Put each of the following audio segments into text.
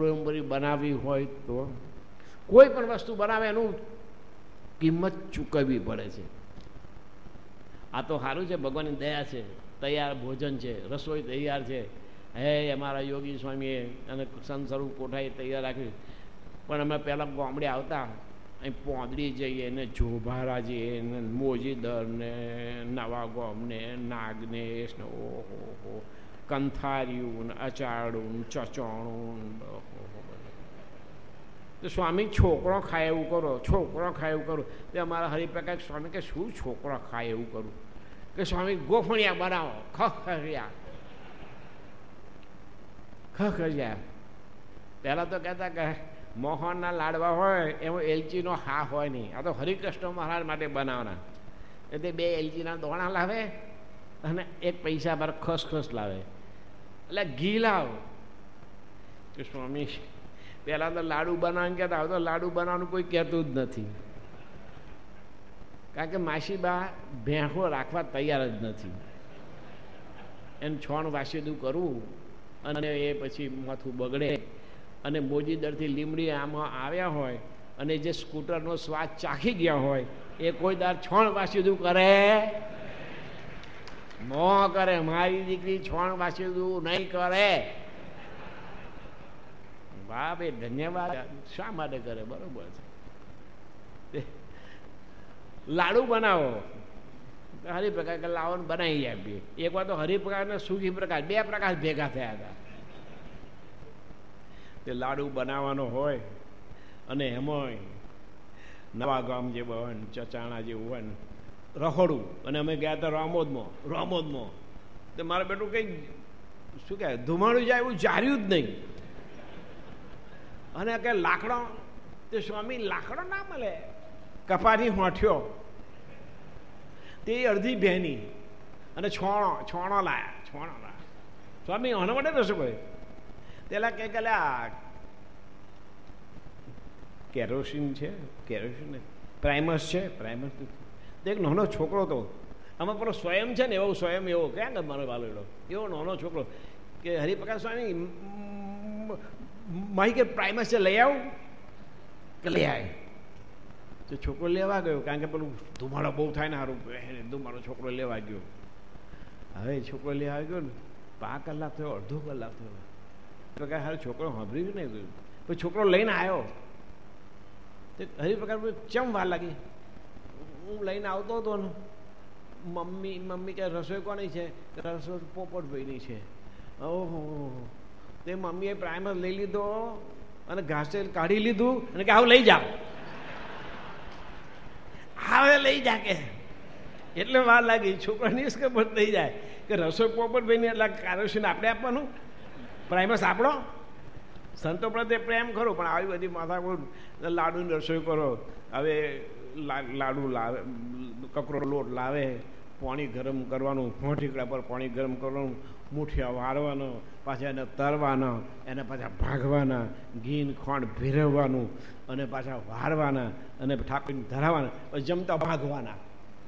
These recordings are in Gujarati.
કોળંબરી બનાવવી હોય તો કોઈ પણ વસ્તુ બનાવે એનું કિંમત ચૂકવવી પડે છે. આ તો સારું છે, ભગવાનની દયા છે, તૈયાર ભોજન છે, રસોઈ તૈયાર છે. હે અમારા યોગી સ્વામીએ અને સંત સ્વરૂપ કોઠાએ તૈયાર રાખ્યું. પણ અમે પહેલાં ગામડે આવતા, અહીં પોંદડી જઈએ ને જોભારા જઈએ ને મોજીદર ને નવા ગામ ને નાગનેશ ને ઓહો કંથાર્યું ને અચાડું ચચણું. તો સ્વામી છોકરો ખાય એવું કરો, છોકરો ખાય એવું કરું. તે અમારા હરિપ્રકાશ સ્વામી કે શું છોકરો ખાય એવું કરું? કે સ્વામી ગોફણિયા બનાવો, ખખરિયા. પહેલાં તો કહેતા કે મોહનના લાડવા હોય એમાં એલચીનો હા હોય નહીં. આ તો હરિકૃષ્ણ મહારાજ માટે બનાવવાના. એટલે 2 એલચીના દોણા લાવે અને 1 પૈસા પર ખસખસ લાવે, એટલે ઘી લાવ. તો સ્વામી પહેલાં તો લાડુ બનાવવાનું કહેતા, હવે તો લાડુ બનાવવાનું કોઈ કહેતું જ નથી. કારણ કે માસીબા ભેંસો રાખવા તૈયાર જ નથી. એને છોણ વાસીદું કરવું અને એ પછી માથું બગડે. અને મોજીદરથી લીમડી આમાં આવ્યા હોય અને જે સ્કૂટરનો સ્વાદ ચાખી ગયા હોય એ કોઈ દાર છોણ વાસીદું કરે ન કરે. મારી દીકરી છોણ વાસીદું નહીં કરે. બાપ એ ધન્યવાદ શા માટે કરે? બરોબર છે. લાડુ બનાવો, હરિપ્રકાશ કે લાવો ને બનાવી આપીએ. એક વાર તો હરિપ્રકાશ ને સુખી પ્રકાશ 2 પ્રકાશ ભેગા થયા હતા. તે લાડુ બનાવવાનો હોય અને એમાં નવા ગામ જેવું હોય ને ચચાણા જેવું હોય ને રહોડું. અને અમે ગયા હતા રામોદમાં. તો મારા બેટું કંઈ શું કહેવાય ધુમાડું જાય એવું જાર્યું જ નહીં. અને કે લાકડો, તે સ્વામી લાકડો ના મળે. કપાની હોઠ્યો તે અડધી ભેની અને છોણો લાયા. સ્વામી આના માટે રસો કહે. પેલા કે કેરોસીન છે, કેરોસીન પ્રાઇમસ છે, પ્રાઇમસ. એક નાનો છોકરો તો આમાં પેલો સ્વયં છે ને, સ્વયં એવો ક્યાં મારો વાલો એવો નાનો છોકરો કે હરિપ્રકાશ સ્વામી માહી કે પ્રાઇમસ છે લઈ આવું કે લઈ આવે. તો છોકરો લેવા ગયો, કારણ કે પેલું ધુમાડો બહુ થાય ને સારું ધુમાડો. છોકરો લેવા ગયો. હવે છોકરો લેવા ગયો ને 5 કલાક થયો, અડધો કલાક થયો. તો કાંઈ સારું છોકરો સાંભળ્યું નહીં ગયું. પછી છોકરો લઈને આવ્યો. તો હરિપ્રકાશ ચમ વાર લાગી? હું લઈને આવતો હતો ને, મમ્મી કે રસોઈ કોની છે? રસોઈ પોપટભાઈની છે. ઓહો. તે મમ્મીએ પ્રાઇમર લઈ લીધો અને ઘાસે કાઢી લીધું અને કે આવું લઈ જાઓ, હવે લઈ જા કે. એટલે વાર લાગી. છોકરાની ખબર થઈ જાય કે રસોઈ પોપટભાઈની એટલે કારોસીને આપણે આપવાનું, પ્રાઇમસ આપણો. સંતો પ્રત્યે પ્રેમ ખરો, પણ આવી બધી માથાકૂટ. લાડુની રસોઈ કરો. હવે લાડુ લાવે, કકરો લોટ લાવે, પાણી ગરમ કરવાનું, ફોંઠીકડા પર પાણી ગરમ કરવાનું, મુઠિયા વાળવાનો, પાછા એને તરવાના, એને પાછા ભાગવાના, ઘીન ખોંડ ભેરવવાનું અને પાછા વાળવાના અને ઠાકોરને ધરાવવાના, પછી જમતા ભાગવાના.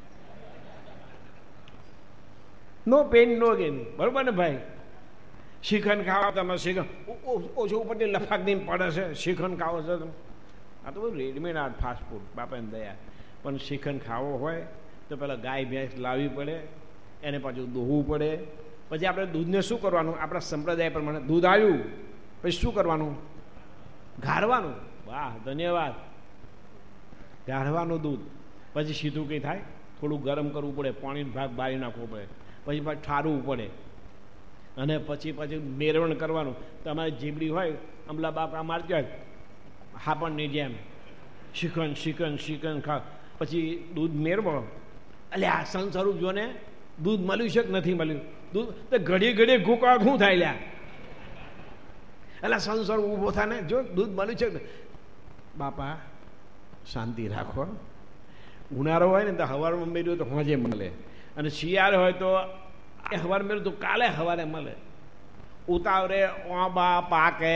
નો પેન નો ગેન. બરોબર ને ભાઈ? શિખંડ ખાવા તમે શિખંડ ઓછું ઉપરથી લફાક દઈને પડે છે. શિખંડ ખાવો છે તમે? આ તો બધું રેડીમેડ આ ફાસ્ટ ફૂડ, બાપાને દયા. પણ શિખંડ ખાવો હોય તો પેલા ગાય ભેંસ લાવવી પડે, એને પાછું દોહવું પડે. પછી આપણે દૂધને શું કરવાનું? આપણા સંપ્રદાય પ્રમાણે દૂધ આવ્યું પછી શું કરવાનું? ગાળવાનું. વાહ, ધન્યવાદ. ગાળવાનું દૂધ. પછી સીધું કંઈ થાય, થોડું ગરમ કરવું પડે, પાણીનો ભાગ બાળી નાખવો પડે, પછી પાછું ઠારવું પડે અને પછી મેરવણ કરવાનું. તમારી જીબડી હોય અમલા બાપા મારતી હોય હાપણની જેમ શિખંડ ખા. પછી દૂધ મેરવો. એટલે આ સંસ્વરૂપ જો ને દૂધ મળ્યું છે કે નથી મળ્યું? દૂધ તો ઘડીએ ઘૂંકા ઘૂં થાય લ્યા. એટલે સંસ્વરૂપ ઊભો થાય ને, જો દૂધ મળ્યું છે. બાપા શાંતિ રાખો. ઉનાળો હોય ને તો હવારમાં મેળ્યું તો હોજે મળે, અને શિયાળો હોય તો હવાર મેળ્યું તો કાલે હવારે મળે. ઉતાવળે ઓબા પાકે,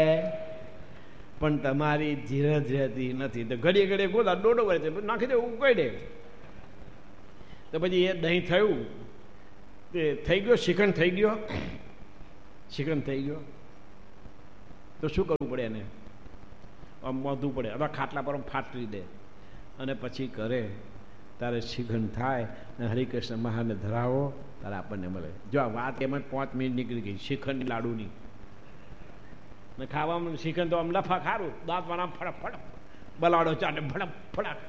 પણ તમારી ધીરજ રહેતી નથી. તો ઘડીએ ગોદા દોડો વળે છે, નાખી દે ઉકાઈ દે. તો પછી એ દહીં થયું, તે થઈ ગયો, શ્રીખંડ થઈ ગયો. તો શું કરવું પડે એને? આમ મોંધવું પડે, અથવા ખાટલા પર ફાટવી દે, અને પછી કરે તારે શિખંડ થાય ને હરિકૃષ્ણ મહાને ધરાવો તારે આપણને મળે. જો આ વાત એમાં 5 મિનિટ નીકળી ગઈ શિખંડ લાડુની. ને ખાવામાં શિખંડ તો આમ લફા ખારું, દાંતમાં ફડક ફડક, બલાડો ચાટે ફડક ફડક.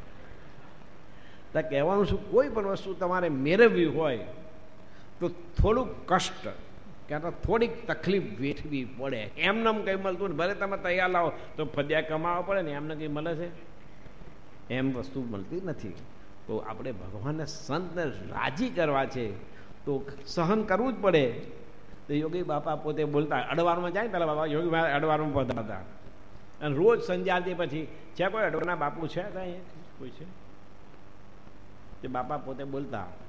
કહેવાનું શું, કોઈ પણ વસ્તુ તમારે મેળવવી હોય તો થોડુંક કષ્ટ, ક્યાં તો થોડીક તકલીફ વેઠવી પડે. એમને કંઈ મળતું ને ભલે તમે તૈયાર લાવો તો ફદ્યા કમાવા પડે ને, એમને કંઈ મળે છે? એમ વસ્તુ મળતી નથી. તો આપણે ભગવાનને સંતને રાજી કરવા છે તો સહન કરવું જ પડે. તો યોગી બાપા પોતે બોલતા, અડવારમાં જાય પેલા બાપા યોગી અડવારમાં પહોંચતા હતા, અને રોજ સંધ્યાથી પછી છે કોઈ અડવાના બાપુ છે કાંઈ કોઈ છે? તે બાપા પોતે બોલતા